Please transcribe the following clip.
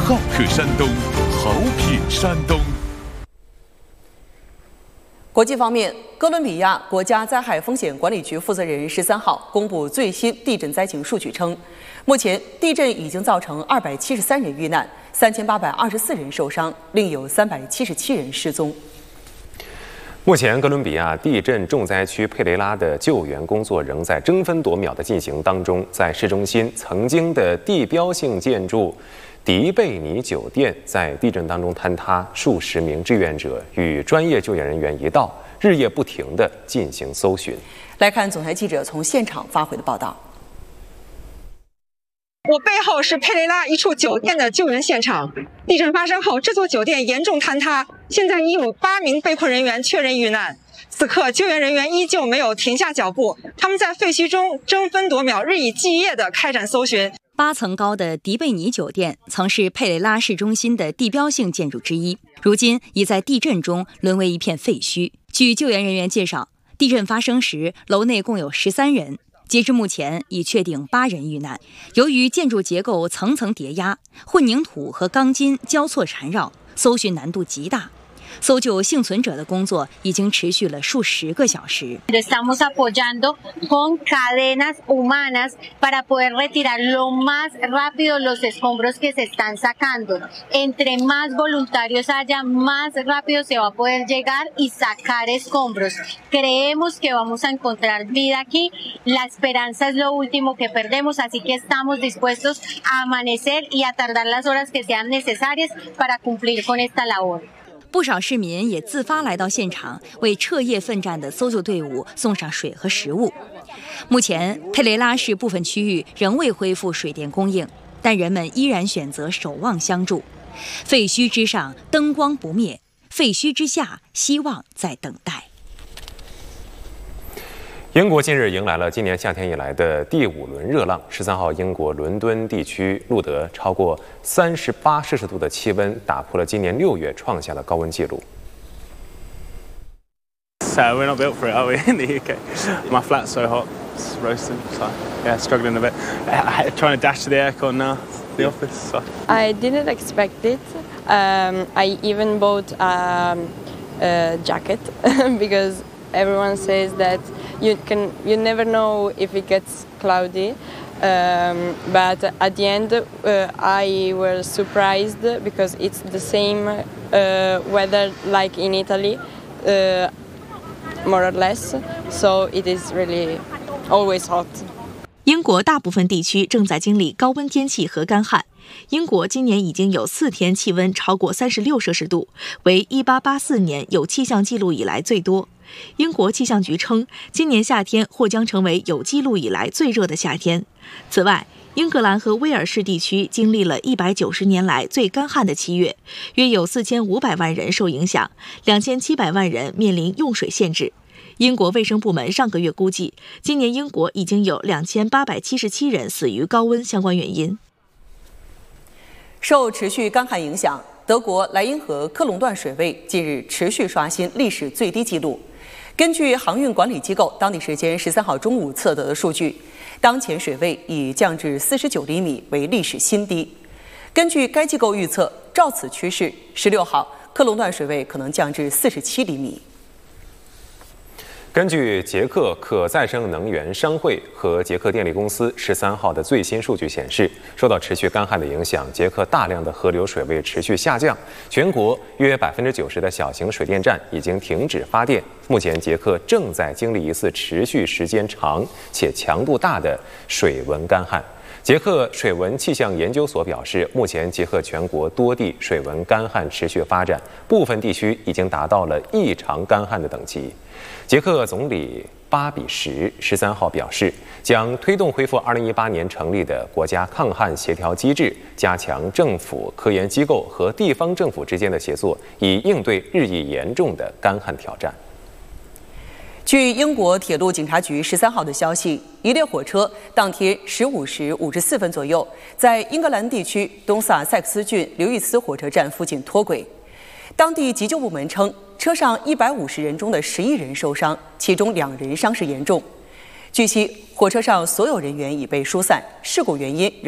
好客山东，好品山东。 国际方面，哥伦比亚国家灾害风险管理局负责人13号公布最新地震灾情数据称，目前地震已经造成273人遇难，3824人受伤，另有377人失踪。 目前，哥伦比亚地震重灾区佩雷拉的救援工作仍在争分夺秒的进行当中。在市中心曾经的地标性建筑迪贝尼酒店在地震当中坍塌，数十名志愿者与专业救援人员一道，日夜不停地进行搜寻。 来看总台记者从现场发回的报道。 我背后是佩雷拉一处酒店的救援现场。地震发生后，这座酒店严重坍塌，现在已有8名被困人员确认遇难。此刻，救援人员依旧没有停下脚步，他们在废墟中争分夺秒、日以继夜地开展搜寻。 8层高的迪贝尼酒店曾是佩雷拉市中心的地标性建筑之一，如今已在地震中沦为一片废墟。据救援人员介绍，地震发生时，楼内共有13人。截至目前，已确定8人遇难。由于建筑结构层层叠压，混凝土和钢筋交错缠绕，搜寻难度极大。搜救幸存者的工作已经持续了数十个小时。 Estamos apoyando con cadenas humanas para poder retirar lo más rápido los escombros que se están sacando. Entre más voluntarios haya, más rápido se va a poder llegar y sacar escombros. Creemos que vamos a encontrar vida aquí. La esperanza es lo último que perdemos, así que estamos dispuestos a amanecer y a tardar las horas que sean necesarias para cumplir con esta labor. 不少市民也自发来到现场，为彻夜奋战的搜救队伍送上水和食物。目前，佩雷拉市部分区域仍未恢复水电供应，但人们依然选择守望相助。废墟之上灯光不灭，废墟之下希望在等待。 英国近日迎来了今年夏天以来的第5轮热浪。13号，英国伦敦地区录得超过38摄氏度的气温，打破了今年6月创下的高温纪录。 So we're not built for it, are we, in the UK? My flat's so hot, it's roasting, so yeah, struggling a bit. Trying to dash to the aircon now, the office. So. I didn't expect it. I even bought a jacket because everyone says that you never know if it gets cloudy, but at the end I was surprised because it's the same weather like in Italy, more or less, so it is really always hot. 英国大部分地区正在经历高温天气和干旱。英国今年已经有4天气温超过36摄氏度，为1884年有气象记录以来最多。英国气象局称，今年夏天或将成为有记录以来最热的夏天。此外，英格兰和威尔士地区经历了190年来最干旱的7月，约有4500万人受影响，2700万人面临用水限制。英国卫生部门上个月估计，今年英国已经有2877人死于高温相关原因。 受持续干旱影响，德国莱茵河科隆段水位近日持续刷新历史最低纪录。根据航运管理机构当地时间13号中午测得的数据，当前水位已降至49厘米，为历史新低。根据该机构预测，照此趋势，16号科隆段水位可能降至47厘米。 根据捷克可再生能源商会和捷克电力公司13号的最新数据显示，受到持续干旱的影响，捷克大量的河流水位持续下降，全国约90%的小型水电站已经停止发电。目前，捷克正在经历一次持续时间长且强度大的水文干旱。捷克水文气象研究所表示，目前捷克全国多地水文干旱持续发展，部分地区已经达到了异常干旱的等级。捷克总理巴比什13号表示，将推动恢复2018年成立的国家抗旱协调机制，加强政府、科研机构和地方政府之间的协作，以应对日益严重的干旱挑战。 据英国铁路警察局13号的消息，一列火车当天15时54分左右，在英格兰地区东萨塞克斯郡刘易斯火车站附近脱轨。当地急救部门称，车上150人中的11人受伤，其中2人伤势严重。据悉，火车上所有人员已被疏散，事故原因